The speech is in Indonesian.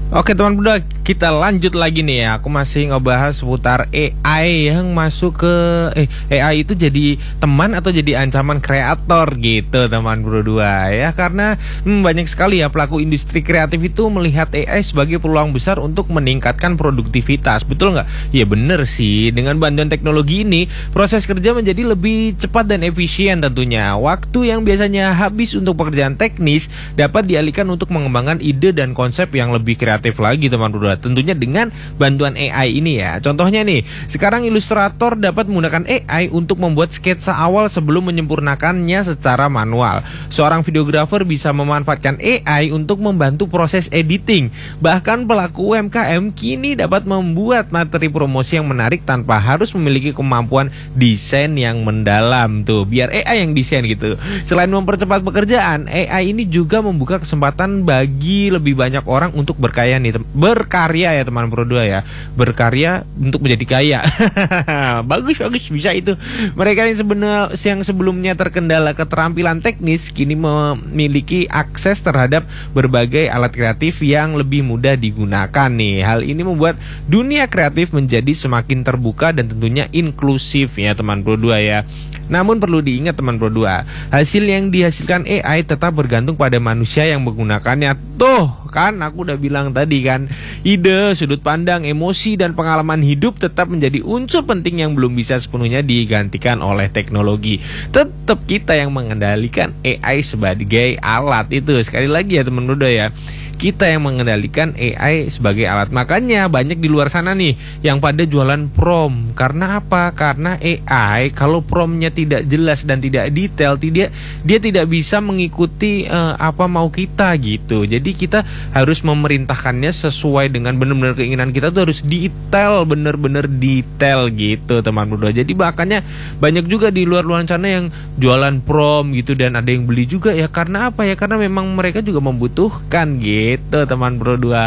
Oke teman berdua, kita lanjut lagi nih ya. Aku masih ngebahas seputar AI yang masuk ke AI itu jadi teman atau jadi ancaman kreator gitu teman berdua ya. Karena banyak sekali ya pelaku industri kreatif itu melihat AI sebagai peluang besar untuk meningkatkan produktivitas. Betul nggak? Ya bener sih, dengan bantuan teknologi ini proses kerja menjadi lebih cepat dan efisien tentunya. Waktu yang biasanya habis untuk pekerjaan teknis dapat dialihkan untuk mengembangkan ide dan konsep yang lebih kreatif lagi teman berdua, tentunya dengan bantuan AI ini ya. Contohnya nih, sekarang ilustrator dapat menggunakan AI untuk membuat sketsa awal sebelum menyempurnakannya secara manual. Seorang videografer bisa memanfaatkan AI untuk membantu proses editing. Bahkan pelaku UMKM kini dapat membuat materi promosi yang menarik tanpa harus memiliki kemampuan desain yang mendalam tuh, biar AI yang desain gitu. Selain mempercepat pekerjaan, AI ini juga membuka kesempatan bagi lebih banyak orang untuk berkarya ya teman berdua ya, berkarya untuk menjadi kaya. bagus bisa itu. Mereka yang sebelumnya terkendala keterampilan teknis kini memiliki akses terhadap berbagai alat kreatif yang lebih mudah digunakan nih. Hal ini membuat dunia kreatif menjadi semakin terbuka dan tentunya inklusif ya teman berdua ya. Namun perlu diingat teman berdua, hasil yang dihasilkan AI tetap bergantung pada manusia yang menggunakannya. Tuh kan aku udah bilang tadi kan, ide, sudut pandang, emosi, dan pengalaman hidup tetap menjadi unsur penting yang belum bisa sepenuhnya digantikan oleh teknologi. Tetap kita yang mengendalikan AI sebagai alat itu. Sekali lagi ya teman berdua ya, kita yang mengendalikan AI sebagai alat. Makanya banyak di luar sana nih yang pada jualan prompt. Karena apa? Karena AI kalau promptnya tidak jelas dan tidak detail, dia tidak bisa mengikuti apa mau kita gitu. Jadi kita harus memerintahkannya sesuai dengan benar-benar keinginan kita tuh, harus detail, benar-benar detail gitu teman berdua. Jadi makanya banyak juga di luar sana yang jualan prompt gitu, dan ada yang beli juga ya. Karena apa ya? Karena memang mereka juga membutuhkan gitu teman berdua.